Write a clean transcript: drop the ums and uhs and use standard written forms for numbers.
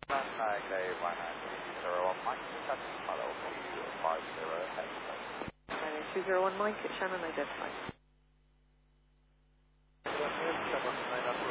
Negative 19201 Mike, that's model Q50 head. 201 Mike, Shannon identified.